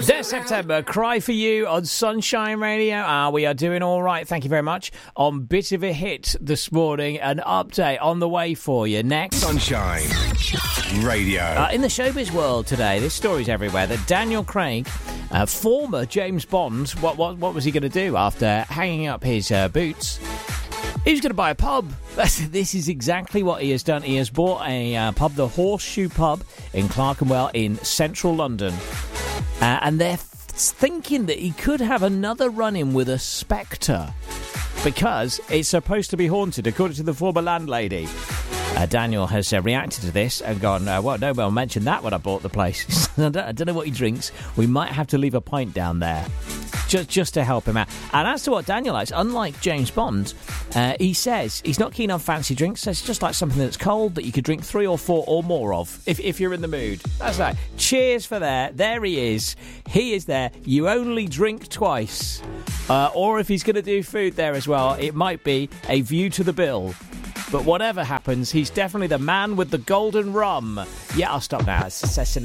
There's September. Cry for You on Sunshine Radio. We are doing all right. Thank you very much. On Bit of a Hit this morning, an update on the way for you. Next. Sunshine Radio. In the showbiz world today, this story's everywhere, that Daniel Craig, former James Bond, what was he going to do after hanging up his boots? He was going to buy a pub. This is exactly what he has done. He has bought a pub, the Horseshoe Pub in Clerkenwell in central London. And they're thinking that he could have another run-in with a spectre because it's supposed to be haunted, according to the former landlady. Daniel has reacted to this and gone, well, nobody mentioned that when I bought the place. I don't know what he drinks. We might have to leave a pint down there. Just to help him out. And as to what Daniel likes, unlike James Bond, he says he's not keen on fancy drinks. Says just like something that's cold that you could drink 3 or 4 or more of if you're in the mood. That's right. Cheers for that. There he is. He is there. You only drink twice. Or if he's going to do food there as well, it might be a view to the bill. But whatever happens, he's definitely the man with the golden rum. Yeah, I'll stop now. It's enough.